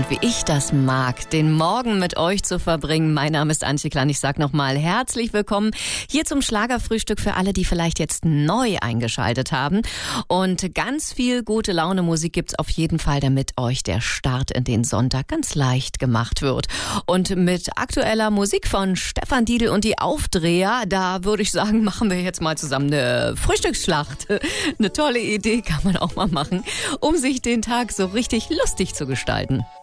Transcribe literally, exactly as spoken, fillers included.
und wie ich das mag, den Morgen mit euch zu verbringen. Mein Name ist Antje Klein. Ich sage nochmal herzlich willkommen hier zum Schlagerfrühstück für alle, die vielleicht jetzt neu eingeschaltet haben. Und ganz viel gute Laune Musik gibt's auf jeden Fall, damit euch der Start in den Sonntag ganz leicht gemacht wird. Und mit aktueller Musik von Stefan Diedl und die Aufdreher, da würde ich sagen, machen wir jetzt mal zusammen eine Frühstücksschlacht. Eine tolle Idee kann man auch mal machen, um sich den Tag so richtig lustig zu gestalten.